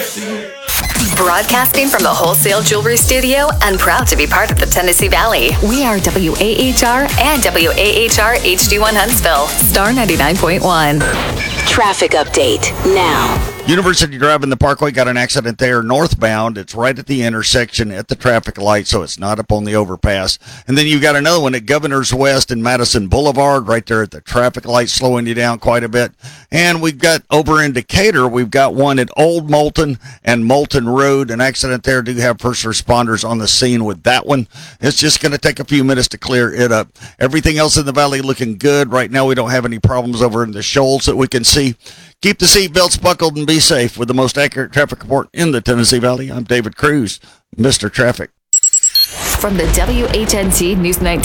Broadcasting from the Wholesale Jewelry Studio and proud to be part of the Tennessee Valley. We are WAHR and WAHR HD1 Huntsville. Star 99.1. Traffic update now. University Drive in the Parkway got an accident there northbound. It's right at the intersection at the traffic light, so it's not up on the overpass. And then you've got another one at Governor's West and Madison Boulevard right there at the traffic light, slowing you down quite a bit. And we've got over in Decatur, we've got one at Old Moulton and Moulton Road. An accident there. Do have first responders on the scene with that one. It's just going to take a few minutes to clear it up. Everything else in the valley looking good. Right now we don't have any problems over in the shoals that we can see. Keep the seatbelts buckled and be safe. With the most accurate traffic report in the Tennessee Valley, I'm David Cruz, Mr. Traffic. From the WHNT News 19.